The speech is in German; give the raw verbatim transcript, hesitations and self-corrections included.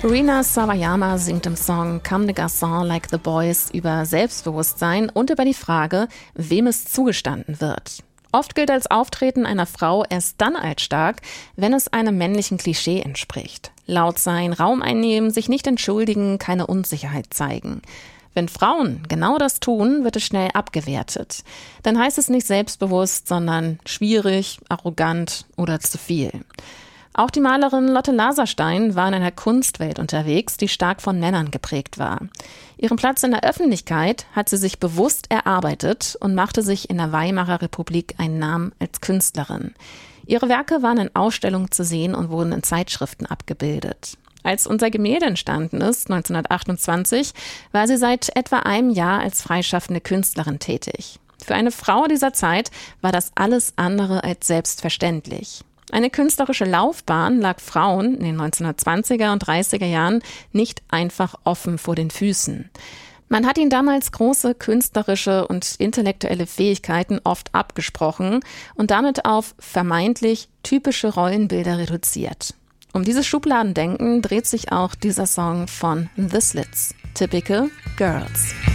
Rina Sawayama singt im Song Comme des Garçons Like the Boys über Selbstbewusstsein und über die Frage, wem es zugestanden wird. Oft gilt als Auftreten einer Frau erst dann als stark, wenn es einem männlichen Klischee entspricht. Laut sein, Raum einnehmen, sich nicht entschuldigen, keine Unsicherheit zeigen. Wenn Frauen genau das tun, wird es schnell abgewertet. Dann heißt es nicht selbstbewusst, sondern schwierig, arrogant oder zu viel. Auch die Malerin Lotte Laserstein war in einer Kunstwelt unterwegs, die stark von Männern geprägt war. Ihren Platz in der Öffentlichkeit hat sie sich bewusst erarbeitet und machte sich in der Weimarer Republik einen Namen als Künstlerin. Ihre Werke waren in Ausstellungen zu sehen und wurden in Zeitschriften abgebildet. Als unser Gemälde entstanden ist, neunzehnhundertachtundzwanzig, war sie seit etwa einem Jahr als freischaffende Künstlerin tätig. Für eine Frau dieser Zeit war das alles andere als selbstverständlich. Eine künstlerische Laufbahn lag Frauen in den neunzehnhundertzwanziger und dreißiger Jahren nicht einfach offen vor den Füßen. Man hat ihnen damals große künstlerische und intellektuelle Fähigkeiten oft abgesprochen und damit auf vermeintlich typische Rollenbilder reduziert. Um dieses Schubladendenken dreht sich auch dieser Song von The Slits, Typical Girls.